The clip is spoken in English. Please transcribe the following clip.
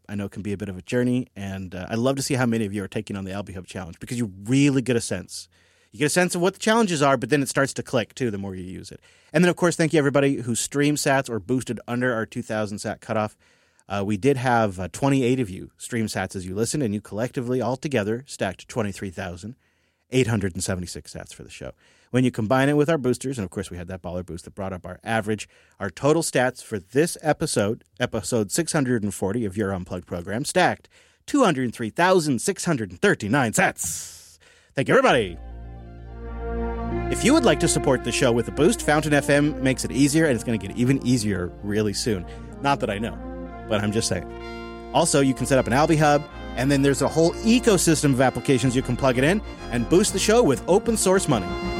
I know it can be a bit of a journey, and I'd love to see how many of you are taking on the Albie Hub Challenge, because you really get a sense. You get a sense of what the challenges are, but then it starts to click, too, the more you use it. And then, of course, thank you, everybody who streamed sats or boosted under our 2,000 sat cutoff. We did have 28 of you stream sats as you listened, and you collectively, all together, stacked 23,876 sats for the show. When you combine it with our boosters, and of course we had that baller boost that brought up our average, our total stats for this episode 640 of your Unplugged program, stacked 203,639 sats. Thank you, everybody. If you would like to support the show with a boost, Fountain FM makes it easier, and it's going to get even easier really soon. Not that I know, but I'm just saying. Also, you can set up an Albie Hub, and then there's a whole ecosystem of applications you can plug it in and boost the show with open source money.